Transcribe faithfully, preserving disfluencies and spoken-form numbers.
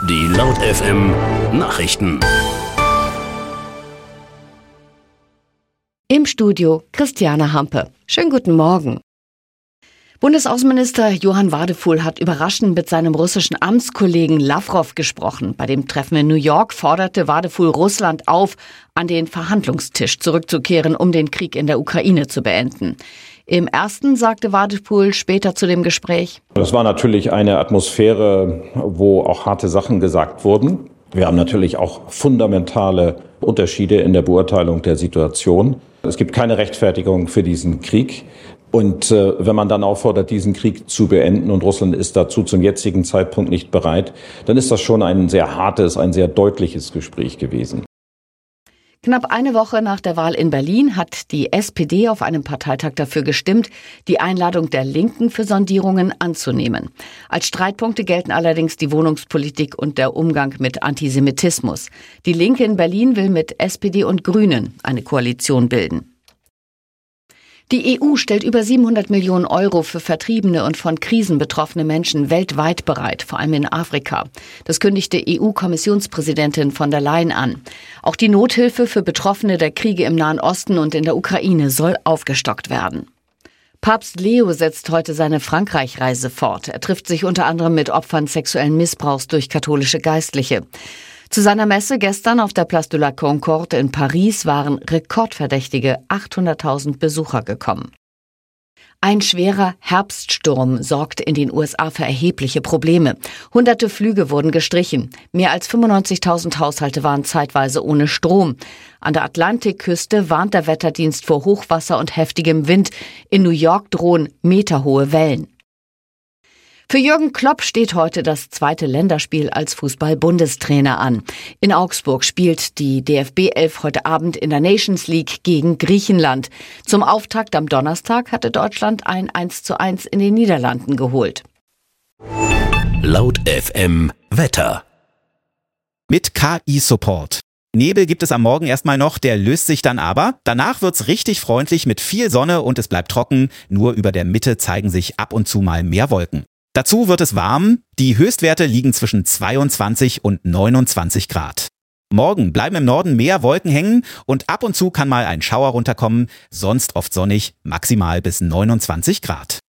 Die Laut F M Nachrichten. Im Studio Christiane Hampe. Schönen guten Morgen. Bundesaußenminister Johann Wadephul hat überraschend mit seinem russischen Amtskollegen Lawrow gesprochen. Bei dem Treffen in New York forderte Wadephul Russland auf, an den Verhandlungstisch zurückzukehren, um den Krieg in der Ukraine zu beenden. Im ersten sagte Wadephul später zu dem Gespräch: Das war natürlich eine Atmosphäre, wo auch harte Sachen gesagt wurden. Wir haben natürlich auch fundamentale Unterschiede in der Beurteilung der Situation. Es gibt keine Rechtfertigung für diesen Krieg. Und äh, wenn man dann auffordert, diesen Krieg zu beenden, und Russland ist dazu zum jetzigen Zeitpunkt nicht bereit, dann ist das schon ein sehr hartes, ein sehr deutliches Gespräch gewesen. Knapp eine Woche nach der Wahl in Berlin hat die S P D auf einem Parteitag dafür gestimmt, die Einladung der Linken für Sondierungen anzunehmen. Als Streitpunkte gelten allerdings die Wohnungspolitik und der Umgang mit Antisemitismus. Die Linke in Berlin will mit S P D und Grünen eine Koalition bilden. Die E U stellt über siebenhundert Millionen Euro für vertriebene und von Krisen betroffene Menschen weltweit bereit, vor allem in Afrika. Das kündigte E U-Kommissionspräsidentin von der Leyen an. Auch die Nothilfe für Betroffene der Kriege im Nahen Osten und in der Ukraine soll aufgestockt werden. Papst Leo setzt heute seine Frankreich-Reise fort. Er trifft sich unter anderem mit Opfern sexuellen Missbrauchs durch katholische Geistliche. Zu seiner Messe gestern auf der Place de la Concorde in Paris waren rekordverdächtige achthunderttausend Besucher gekommen. Ein schwerer Herbststurm sorgt in den U S A für erhebliche Probleme. Hunderte Flüge wurden gestrichen. Mehr als fünfundneunzigtausend Haushalte waren zeitweise ohne Strom. An der Atlantikküste warnt der Wetterdienst vor Hochwasser und heftigem Wind. In New York drohen meterhohe Wellen. Für Jürgen Klopp steht heute das zweite Länderspiel als Fußball-Bundestrainer an. In Augsburg spielt die D F B elf heute Abend in der Nations League gegen Griechenland. Zum Auftakt am Donnerstag hatte Deutschland ein eins zu eins in den Niederlanden geholt. Laut F M Wetter. Mit K I-Support. Nebel gibt es am Morgen erstmal noch, der löst sich dann aber. Danach wird's richtig freundlich mit viel Sonne und es bleibt trocken. Nur über der Mitte zeigen sich ab und zu mal mehr Wolken. Dazu wird es warm. Die Höchstwerte liegen zwischen zweiundzwanzig und neunundzwanzig Grad. Morgen bleiben im Norden mehr Wolken hängen und ab und zu kann mal ein Schauer runterkommen. Sonst oft sonnig, maximal bis neunundzwanzig Grad.